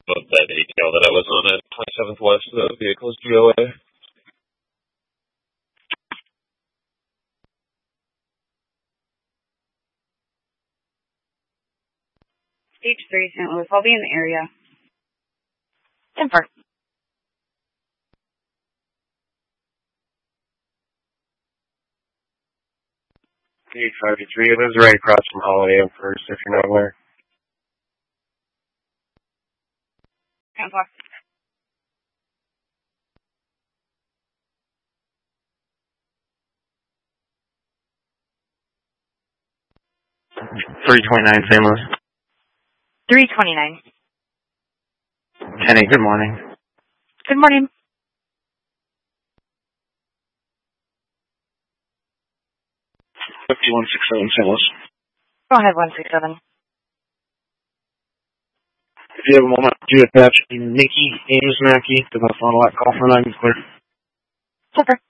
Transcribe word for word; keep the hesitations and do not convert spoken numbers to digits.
of that A T L that I was on at twenty-seventh West, the vehicle's G O A. Stage three, Saint Louis. I'll be in the area. ten four. Stage five three, it lives right across from Holiday Inn First, if you're not aware. ten four. three twenty-nine, Saint Louis. three twenty-nine. ten eight, good morning. Good morning. fifty-one sixty-seven, Saint Louis. Go ahead, one six seven. If you have a moment, do attach Nikki Ames Mackey to the phone lot call for nine clear. Super.